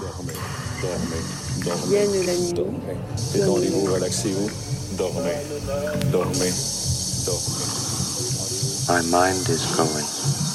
Dormez, dormez, dormez. Vienne la nuit. Dormez. Détendez-vous, relaxez-vous. Dormez, dormez, dormez. My mind is going.